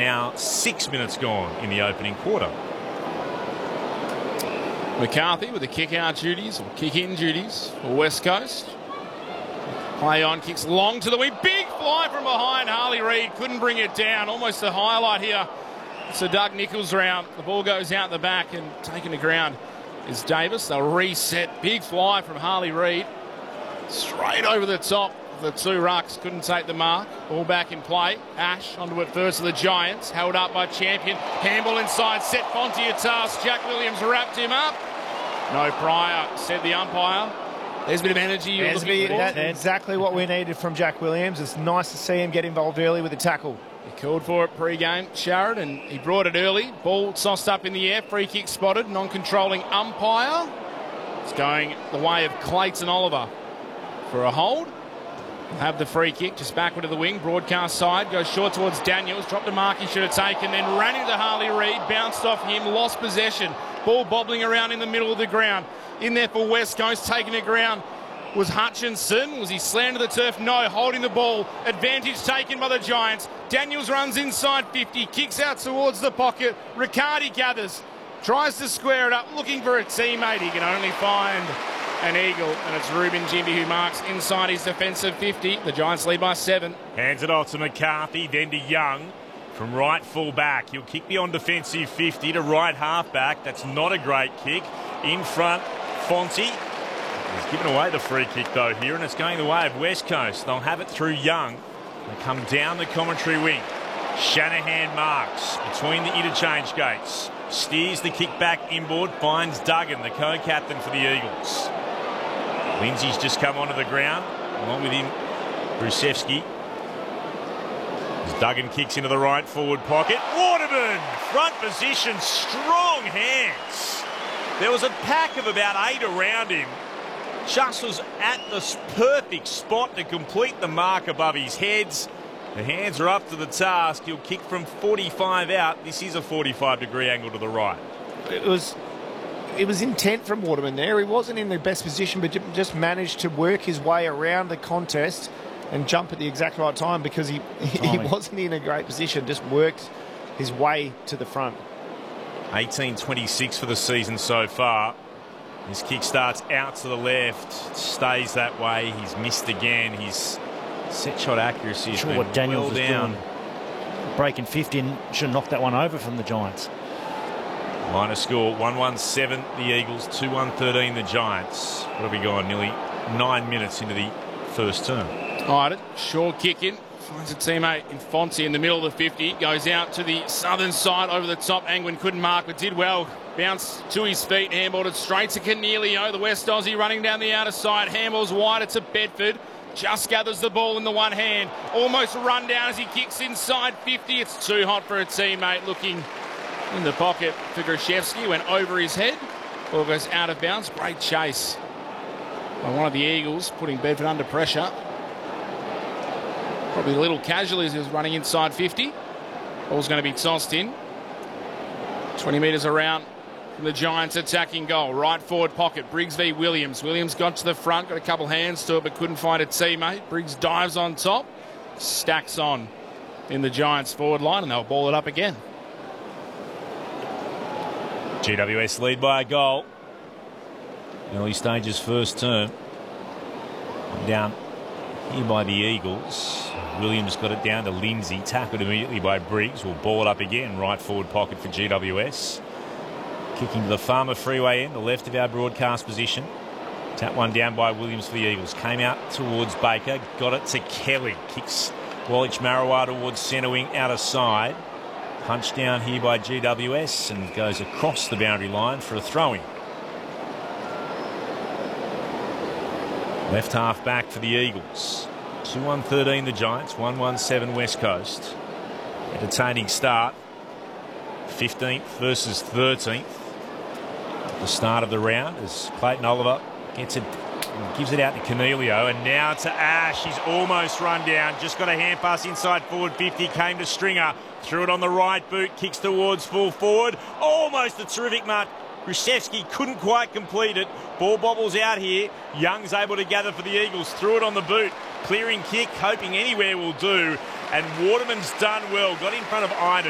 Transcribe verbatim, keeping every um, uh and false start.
how six minutes gone in the opening quarter. McCarthy with the kick-out duties, or kick-in duties for West Coast. Play on, kicks long to the wing. Big fly from behind. Harley Reid couldn't bring it down. Almost a highlight here. It's a Doug Nichols round. The ball goes out the back and taken to ground is Davis. They'll reset. Big fly from Harley Reid. Straight over the top. The two rucks couldn't take the mark. Ball back in play. Ash onto it first of the Giants. Held up by Champion. Handball inside. Set Fonte a task. Jack Williams wrapped him up. No prior, said the umpire. There's a bit of energy you're There's looking be, for. That's exactly what we needed from Jack Williams. It's nice to see him get involved early with the tackle. He called for it pre-game, Sharrod, and he brought it early. Ball tossed up in the air. Free kick spotted. Non-controlling umpire. It's going the way of Clayton Oliver for a hold. Have the free kick just backward to the wing. Broadcast side goes short towards Daniels. Dropped a mark he should have taken. Then ran into Harley Reid. Bounced off him. Lost possession. Ball bobbling around in the middle of the ground. In there for West Coast. Taking the ground was Hutchinson. Was he slammed to the turf? No. Holding the ball. Advantage taken by the Giants. Daniels runs inside fifty. Kicks out towards the pocket. Riccardi gathers. Tries to square it up. Looking for a teammate. He can only find an eagle, and it's Ruben Jimby who marks inside his defensive fifty. The Giants lead by seven. Hands it off to McCarthy, then to Young. From right full back, he'll kick beyond defensive fifty to right half back. That's not a great kick. In front, Fonte. He's given away the free kick though here, and it's going the way of West Coast. They'll have it through Young. They come down the commentary wing. Shanahan marks between the interchange gates. Steers the kick back inboard, finds Duggan, the co-captain for the Eagles. Lindsay's just come onto the ground, along with him, Brusevski. As Duggan kicks into the right forward pocket. Waterman, front position, strong hands. There was a pack of about eight around him. Just was at the perfect spot to complete the mark above his heads. The hands are up to the task. He'll kick from forty-five out. This is a forty-five degree angle to the right. It was... It was intent from Waterman there. He wasn't in the best position, but just managed to work his way around the contest and jump at the exact right time because he, he wasn't in a great position, just worked his way to the front. eighteen twenty-six for the season so far. His kick starts out to the left, stays that way. He's missed again. His set shot accuracy has sure been what Daniels well is down. doing. Breaking fifty and should knock that one over from the Giants. Minor score, one one seven the Eagles, two one thirteen the Giants. What have we gone? Nearly nine minutes into the first term. All right, short kick in. Finds a teammate in Fonte in the middle of the fifty. Goes out to the southern side over the top. Angwin couldn't mark, but did well. Bounced to his feet. Handballed it straight to Cornelio. The West Aussie running down the outer side. Handballs wider to Bedford. Just gathers the ball in the one hand. Almost run down as he kicks inside fifty. It's too hot for a teammate. Looking in the pocket for Grashevsky. Went over his head. Ball goes out of bounds. Great chase by one of the Eagles, putting Bedford under pressure. Probably a little casual as he was running inside fifty. Ball's going to be tossed in. twenty metres around from the Giants attacking goal. Right forward pocket. Briggs v Williams. Williams got to the front, got a couple hands to it, but couldn't find a teammate. Briggs dives on top. Stacks on in the Giants forward line, and they'll ball it up again. G W S lead by a goal. Early stages first term. Down here by the Eagles. Williams got it down to Lindsay. Tackled immediately by Briggs. Will ball it up again. Right forward pocket for G W S. Kicking to the Farmer Freeway end, the left of our broadcast position. Tap one down by Williams for the Eagles. Came out towards Baker. Got it to Kelly. Kicks Walich Marawa towards centre wing, outer side. Punch down here by G W S and goes across the boundary line for a throw-in. Left half back for the Eagles. two one thirteen the Giants, one one seven West Coast. Entertaining start. fifteenth versus thirteenth. At the start of the round as Clayton Oliver gets it, gives it out to Cornelio, and now to Ash. He's almost run down. Just got a hand pass inside forward fifty. Came to Stringer. Threw it on the right boot. Kicks towards full forward. Almost a terrific mark. Grashevsky couldn't quite complete it. Ball bobbles out here. Young's able to gather for the Eagles. Threw it on the boot. Clearing kick, hoping anywhere will do. And Waterman's done well. Got in front of Iden.